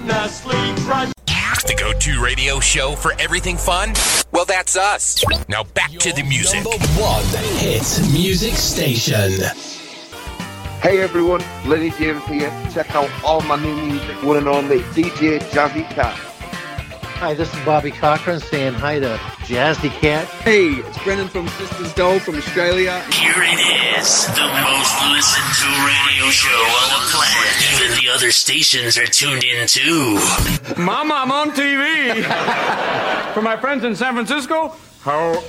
Nestle Crunch. The go-to radio show for everything fun? Well, that's us. Now back to the music. Number one hit music station. Hey everyone, Lenny James here. Check out all my new music, one and only DJ Jazzy Cat. Hi, this is Bobby Cochran saying hi to Jazzy Cat. Hey, it's Brendan from Sisters Doll from Australia. Here it is, the most listened to radio show on the planet. Even the other stations are tuned in too. Mama, I'm on TV. For my friends in San Francisco, how